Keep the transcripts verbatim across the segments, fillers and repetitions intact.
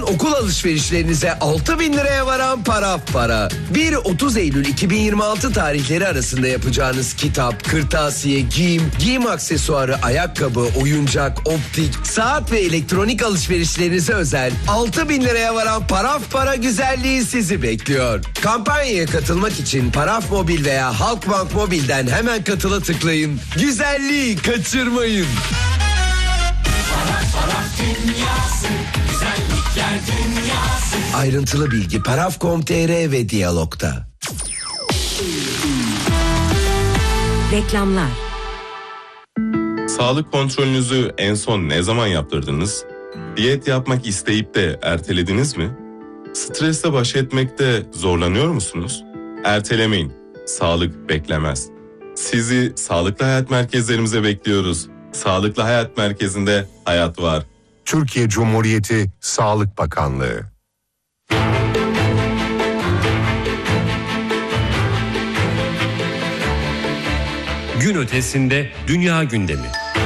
okul alışverişlerinize altı bin liraya varan Paraf Para. bir otuz Eylül iki bin yirmi altı tarihleri arasında yapacağınız kitap, kırtasiye, giyim, giyim aksesuarı, ayakkabı, oyuncak, optik, saat ve elektronik alışverişlerinize özel altı bin liraya varan Paraf Para güzelliği sizi bekliyor. Kampanyaya katılmak için Paraf Mobil veya Halkbank Mobil'den hemen katıla tıklayın. Güzelliği kaçırmayın. Paraf Paraf dünyası, güzellikler dünyası. Ayrıntılı bilgi paraf nokta com nokta tr ve Diyalog'da. Reklamlar. Sağlık kontrolünüzü en son ne zaman yaptırdınız? Diyet yapmak isteyip de ertelediniz mi? Stresle baş etmekte zorlanıyor musunuz? Ertelemeyin. Sağlık beklemez. Sizi Sağlıklı Hayat Merkezlerimize bekliyoruz. Sağlıklı Hayat Merkezi'nde hayat var. Türkiye Cumhuriyeti Sağlık Bakanlığı. Gün ötesinde dünya gündemi.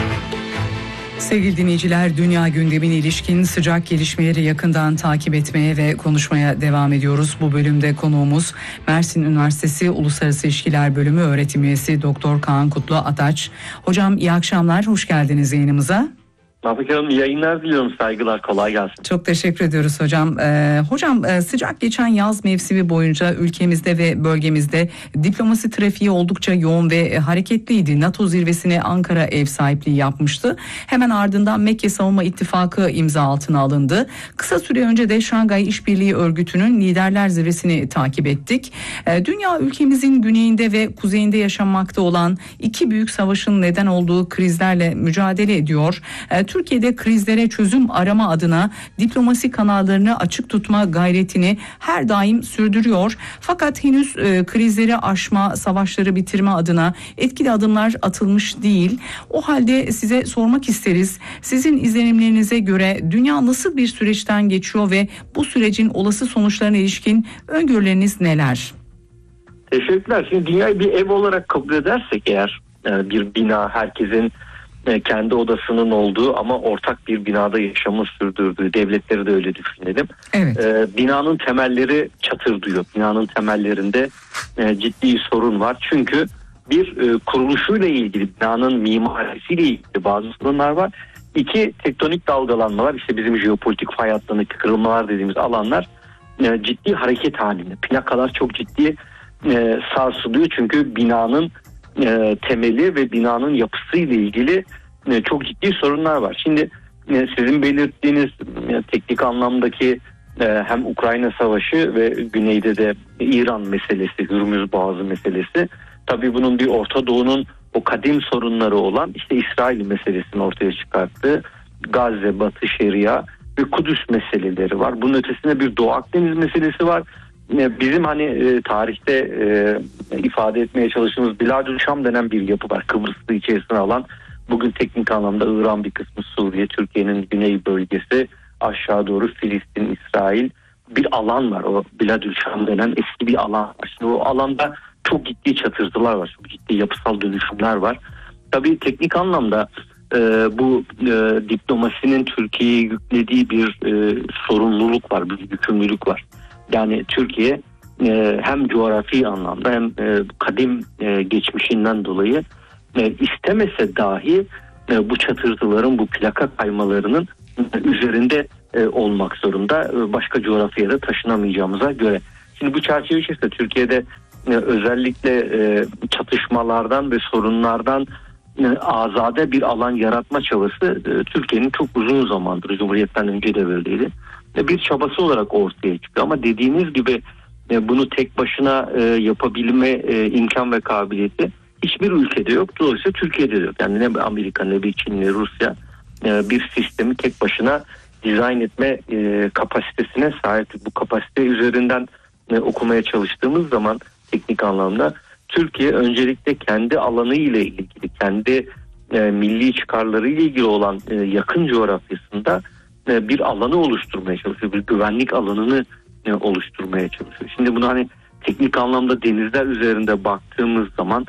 Sevgili dinleyiciler, dünya gündemine ilişkin sıcak gelişmeleri yakından takip etmeye ve konuşmaya devam ediyoruz. Bu bölümde konuğumuz Mersin Üniversitesi Uluslararası İlişkiler Bölümü öğretim üyesi Doktor Kaan Kutlu Ataç. Hocam iyi akşamlar, hoş geldiniz yayınımıza. Nafik Hanım, iyi yayınlar diliyorum, saygılar, kolay gelsin. Çok teşekkür ediyoruz hocam. Ee, hocam e, sıcak geçen yaz mevsimi boyunca ülkemizde ve bölgemizde diplomasi trafiği oldukça yoğun ve e, hareketliydi. NATO zirvesine Ankara ev sahipliği yapmıştı. Hemen ardından Mekke Savunma İttifakı imza altına alındı. Kısa süre önce de Şangay İşbirliği Örgütü'nün liderler zirvesini takip ettik. E, dünya ülkemizin güneyinde ve kuzeyinde yaşanmakta olan iki büyük savaşın neden olduğu krizlerle mücadele ediyor. E, Türkiye'de krizlere çözüm arama adına diplomasi kanallarını açık tutma gayretini her daim sürdürüyor. Fakat henüz e, krizleri aşma, savaşları bitirme adına etkili adımlar atılmış değil. O halde size sormak isteriz. Sizin izlenimlerinize göre dünya nasıl bir süreçten geçiyor ve bu sürecin olası sonuçlarına ilişkin öngörüleriniz neler? Teşekkürler. Şimdi dünyayı bir ev olarak kabul edersek eğer, bir bina, herkesin kendi odasının olduğu ama ortak bir binada yaşamı sürdürdüğü, devletleri de öyle düşünelim. Evet. Ee, binanın temelleri çatırdıyor. Binanın temellerinde e, ciddi sorun var. Çünkü bir e, kuruluşuyla ilgili, binanın mimarisiyle ilgili bazı sorunlar var. İki, tektonik dalgalanmalar, işte bizim jeopolitik fay hattındaki kırılmalar dediğimiz alanlar e, ciddi hareket halinde. Plakalar çok ciddi e, sarsılıyor çünkü binanın E, temeli ve binanın yapısıyla ilgili e, çok ciddi sorunlar var. Şimdi e, sizin belirttiğiniz e, teknik anlamdaki e, hem Ukrayna Savaşı ve güneyde de İran meselesi, Hürmüz Boğazı meselesi, tabii bunun bir Orta Doğu'nun o kadim sorunları olan işte İsrail meselesini ortaya çıkarttığı Gazze, Batı Şeria ve Kudüs meseleleri var. Bunun ötesinde bir Doğu Akdeniz meselesi var. Bizim hani e, tarihte e, ifade etmeye çalıştığımız Biladülşam denen bir yapı var. Kıbrıs'ı içerisine alan, bugün teknik anlamda İran bir kısmı, Suriye, Türkiye'nin güney bölgesi, aşağı doğru Filistin, İsrail bir alan var. O Biladülşam denen eski bir alan var. Şimdi o alanda çok ciddi çatırtılar var. Çok ciddi yapısal dönüşümler var. Tabii teknik anlamda e, bu e, diplomasinin Türkiye'ye yüklediği bir e, sorumluluk var, bir yükümlülük var. Yani Türkiye e, hem coğrafi anlamda hem e, kadim e, geçmişinden dolayı e, istemese dahi e, bu çatırtıların, bu plaka kaymalarının e, üzerinde e, olmak zorunda. E, başka coğrafyaya taşınamayacağımıza göre. Şimdi bu çerçeve içerisinde Türkiye'de e, özellikle e, çatışmalardan ve sorunlardan e, azade bir alan yaratma çabası e, Türkiye'nin çok uzun zamandır, Cumhuriyet'ten önce de böyleydi, bir çabası olarak ortaya çıkıyor. Ama dediğiniz gibi bunu tek başına yapabilme imkan ve kabiliyeti hiçbir ülkede yok. Dolayısıyla Türkiye'de de yok. Yani ne Amerika, ne bir Çin, ne Rusya bir sistemi tek başına dizayn etme kapasitesine sahip. Bu kapasite üzerinden okumaya çalıştığımız zaman teknik anlamda Türkiye öncelikle kendi alanı ile ilgili, kendi milli çıkarları ile ilgili olan yakın coğrafyasında bir alanı oluşturmaya çalışıyor. Bir güvenlik alanını oluşturmaya çalışıyor. Şimdi bunu hani teknik anlamda denizler üzerinde baktığımız zaman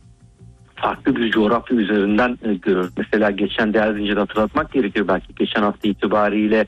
farklı bir coğrafya üzerinden görüyoruz. Mesela geçen değerli zinciri hatırlatmak gerekir. Belki geçen hafta itibariyle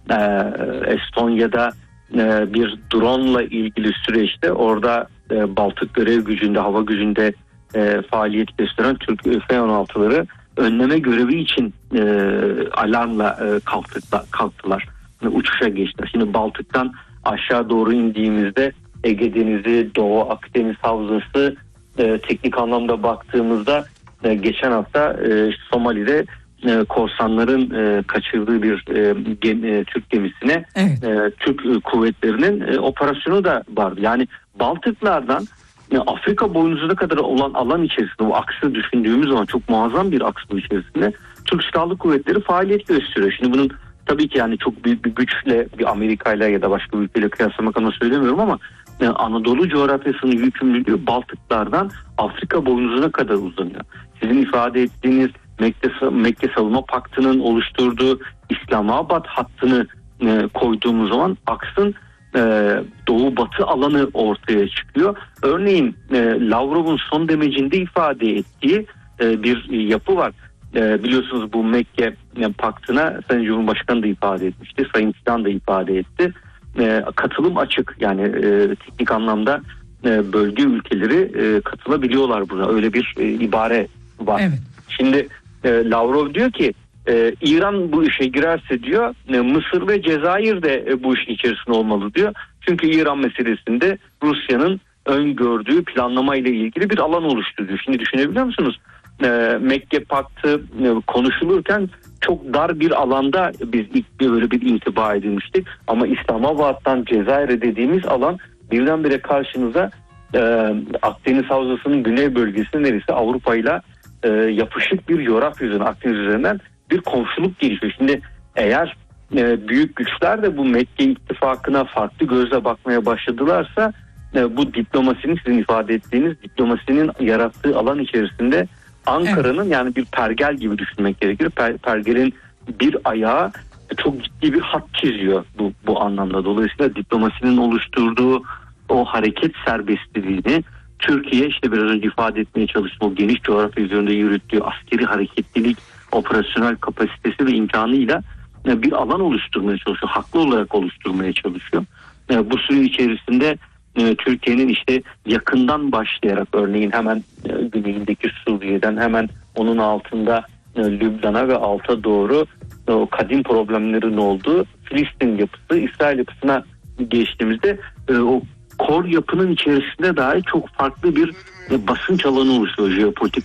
e, Estonya'da e, bir drone'la ilgili süreçte orada e, Baltık görev gücünde, hava gücünde e, faaliyet gösteren Türk F on altıları önleme görevi için e, alarmla e, kalktılar, kalktılar. Uçuşa geçtiler. Şimdi Baltık'tan aşağı doğru indiğimizde Ege Denizi, Doğu Akdeniz Havzası, e, teknik anlamda baktığımızda e, geçen hafta e, Somali'de e, korsanların e, kaçırdığı bir e, gemi, e, Türk gemisine Evet. e, Türk e, kuvvetlerinin e, operasyonu da vardı. Yani Baltıklardan e, Afrika boynuzuna kadar olan alan içerisinde, bu aksı düşündüğümüz zaman çok muazzam bir aksı içerisinde Türk Silahlı Kuvvetleri faaliyet gösteriyor. Şimdi bunun tabii ki yani çok büyük bir güçle bir Amerika ile ya da başka bir ülkeyle kıyaslamak adına söylemiyorum ama yani Anadolu coğrafyasının yükümlülüğü Baltıklardan Afrika boynuzuna kadar uzanıyor. Sizin ifade ettiğiniz Mekke, Mekke Savunma Paktı'nın oluşturduğu İslamabad hattını e, koyduğumuz zaman aksın e, doğu batı alanı ortaya çıkıyor. Örneğin e, Lavrov'un son demecinde ifade ettiği e, bir yapı var. E, biliyorsunuz bu Mekke e, Paktı'na Sayın Cumhurbaşkanı da ifade etmişti. Sayın Fidan da ifade etti. E, katılım açık, yani e, teknik anlamda e, bölge ülkeleri e, katılabiliyorlar buna. Öyle bir e, ibare var. Evet. Şimdi e, Lavrov diyor ki e, İran bu işe girerse diyor e, Mısır ve Cezayir de e, bu işin içerisinde olmalı diyor. Çünkü İran meselesinde Rusya'nın öngördüğü planlama ile ilgili bir alan oluşturuyor. Şimdi düşünebiliyor musunuz? E, Mekke Paktı e, konuşulurken çok dar bir alanda biz ilk böyle bir intiba edilmiştik. Ama İslamabad'dan Cezayir'e dediğimiz alan birdenbire karşınıza e, Akdeniz Havzası'nın güney bölgesi neresi, Avrupa ile e, yapışık bir coğrafya üzerine, Akdeniz üzerinden bir komşuluk gelişiyor. Şimdi eğer e, büyük güçler de bu Mekke ittifakına farklı gözle bakmaya başladılarsa e, bu diplomasinin, sizin ifade ettiğiniz diplomasinin yarattığı alan içerisinde Ankara'nın, evet, yani bir pergel gibi düşünmek gerekir. Per, pergelin bir ayağı çok ciddi bir hat çiziyor bu, bu anlamda. Dolayısıyla diplomasinin oluşturduğu o hareket serbestliğini Türkiye, işte biraz önce ifade etmeye çalıştığım o geniş coğrafya üzerinde yürüttüğü askeri hareketlilik, operasyonel kapasitesi ve imkanıyla bir alan oluşturmaya çalışıyor. Haklı olarak oluşturmaya çalışıyor. Bu süre içerisinde Türkiye'nin işte yakından başlayarak, örneğin hemen güneyindeki Suriye'den hemen onun altında Lübnan'a ve alta doğru o kadim problemlerin olduğu Filistin yapısı, İsrail yapısına geçtiğimizde o kor yapının içerisinde dahi çok farklı bir basınç alanı oluşuyor. Jeopolitik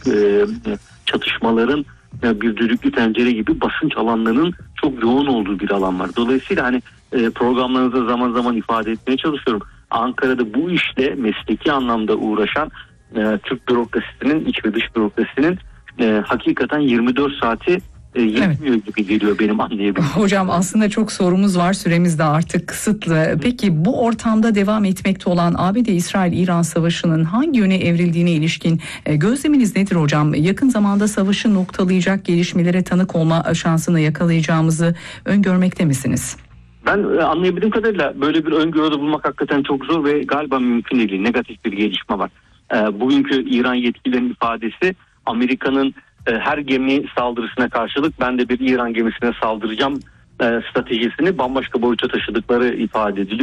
çatışmaların bir düdüklü tencere gibi basınç alanlarının çok yoğun olduğu bir alan var. Dolayısıyla hani programlarınızda zaman zaman ifade etmeye çalışıyorum. Ankara'da bu işle mesleki anlamda uğraşan e, Türk bürokrasisinin, iç ve dış bürokrasisinin e, hakikaten yirmi dört saati e, yetmiyor, evet, gibi geliyor benim anlayabildiğim. Hocam aslında çok sorumuz var, süremiz de artık kısıtlı. Peki bu ortamda devam etmekte olan A B D-İsrail-İran savaşının hangi yöne evrildiğine ilişkin e, gözleminiz nedir hocam? Yakın zamanda savaşı noktalayacak gelişmelere tanık olma şansını yakalayacağımızı öngörmekte misiniz? Ben anlayabildiğim kadarıyla böyle bir öngörüde bulmak hakikaten çok zor ve galiba mümkün değil. Negatif bir gelişme var. E, bugünkü İran yetkililerinin ifadesi, Amerika'nın e, her gemi saldırısına karşılık ben de bir İran gemisine saldıracağım e, stratejisini bambaşka boyuta taşıdıkları ifade ediliyor.